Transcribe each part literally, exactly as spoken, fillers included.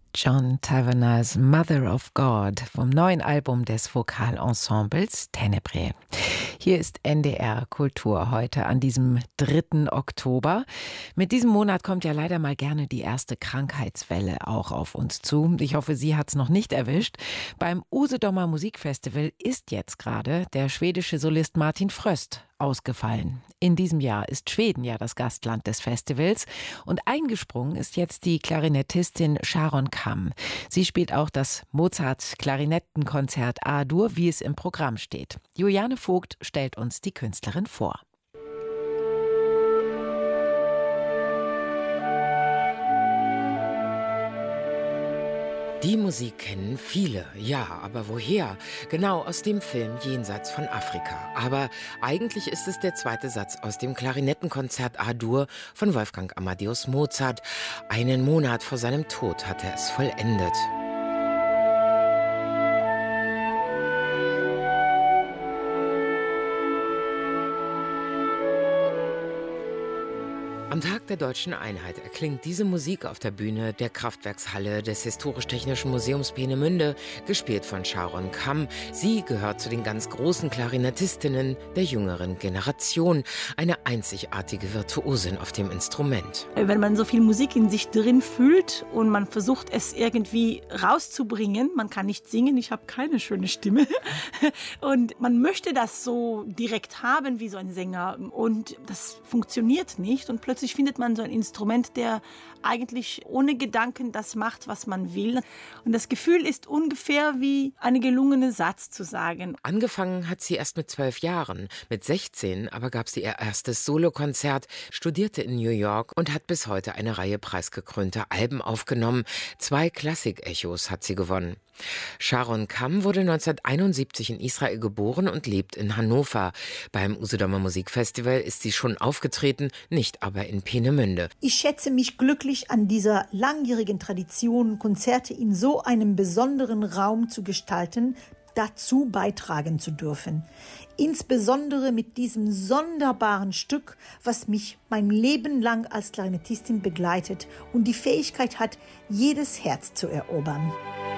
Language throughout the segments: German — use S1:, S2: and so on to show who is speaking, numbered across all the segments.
S1: John Taverners Mother of God vom neuen Album des Vokalensembles Ténébré. Hier ist N D R Kultur heute an diesem dritten Oktober. Mit diesem Monat kommt ja leider mal gerne die erste Krankheitswelle auch auf uns zu. Ich hoffe, sie hat es noch nicht erwischt. Beim Usedomer Musikfestival ist jetzt gerade der schwedische Solist Martin Fröst ausgefallen. In diesem Jahr ist Schweden ja das Gastland des Festivals und eingesprungen ist jetzt die Klarinettistin Sharon Kam. Sie spielt auch das Mozart-Klarinettenkonzert A-Dur, wie es im Programm steht. Juliane Vogt stellt uns die Künstlerin vor. Die Musik kennen viele, ja, aber woher? Genau, aus dem Film Jenseits von Afrika. Aber eigentlich ist es der zweite Satz aus dem Klarinettenkonzert A-Dur von Wolfgang Amadeus Mozart. Einen Monat vor seinem Tod hat er es vollendet. Am Tag der Deutschen Einheit erklingt diese Musik auf der Bühne der Kraftwerkshalle des Historisch-Technischen Museums Peenemünde, gespielt von Sharon Kam. Sie gehört zu den ganz großen Klarinettistinnen der jüngeren Generation. Eine einzigartige Virtuosin auf dem Instrument.
S2: Wenn man so viel Musik in sich drin fühlt und man versucht, es irgendwie rauszubringen, man kann nicht singen, ich habe keine schöne Stimme, und man möchte das so direkt haben wie so ein Sänger und das funktioniert nicht und plötzlich Plötzlich findet man so ein Instrument, der eigentlich ohne Gedanken das macht, was man will. Und das Gefühl ist ungefähr wie einen gelungenen Satz zu sagen.
S1: Angefangen hat sie erst mit zwölf Jahren. Mit sechzehn aber gab sie ihr erstes Solokonzert, studierte in New York und hat bis heute eine Reihe preisgekrönter Alben aufgenommen. Zwei Klassik-Echos hat sie gewonnen. Sharon Kam wurde neunzehnhunderteinundsiebzig in Israel geboren und lebt in Hannover. Beim Usedomer Musikfestival ist sie schon aufgetreten, nicht aber in Peenemünde.
S3: Ich schätze mich glücklich an dieser langjährigen Tradition, Konzerte in so einem besonderen Raum zu gestalten, dazu beitragen zu dürfen. Insbesondere mit diesem sonderbaren Stück, was mich mein Leben lang als Klarinettistin begleitet und die Fähigkeit hat, jedes Herz zu erobern.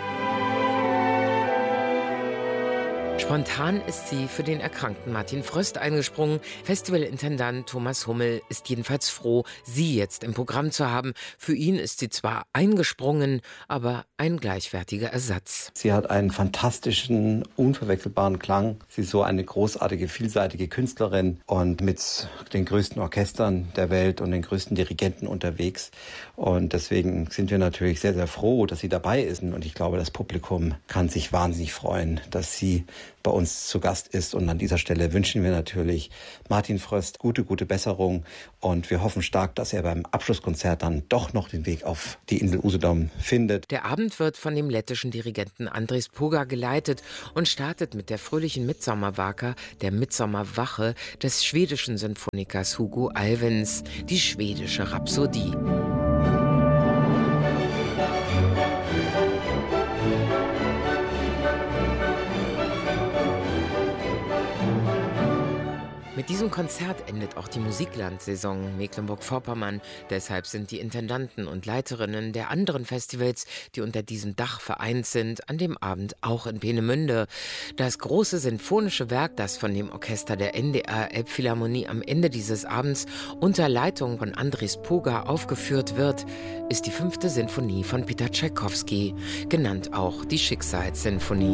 S1: Spontan ist sie für den erkrankten Martin Fröst eingesprungen. Festivalintendant Thomas Hummel ist jedenfalls froh, sie jetzt im Programm zu haben. Für ihn ist sie zwar eingesprungen, aber ein gleichwertiger Ersatz.
S4: Sie hat einen fantastischen, unverwechselbaren Klang. Sie ist so eine großartige, vielseitige Künstlerin und mit den größten Orchestern der Welt und den größten Dirigenten unterwegs. Und deswegen sind wir natürlich sehr, sehr froh, dass sie dabei ist. Und ich glaube, das Publikum kann sich wahnsinnig freuen, dass sie bei uns zu Gast ist. Und an dieser Stelle wünschen wir natürlich Martin Fröst gute, gute Besserung. Und wir hoffen stark, dass er beim Abschlusskonzert dann doch noch den Weg auf die Insel Usedom findet.
S1: Der Abend wird von dem lettischen Dirigenten Andris Puga geleitet und startet mit der fröhlichen Mitsommerwaka, der Mitsommerwache des schwedischen Sinfonikers Hugo Alvens, die schwedische Rhapsodie. Mit diesem Konzert endet auch die Musiklandsaison Mecklenburg-Vorpommern. Deshalb sind die Intendanten und Leiterinnen der anderen Festivals, die unter diesem Dach vereint sind, an dem Abend auch in Peenemünde. Das große sinfonische Werk, das von dem Orchester der N D R Elbphilharmonie am Ende dieses Abends unter Leitung von Andris Puga aufgeführt wird, ist die fünfte Sinfonie von Peter Tschaikowski, genannt auch die Schicksalssinfonie.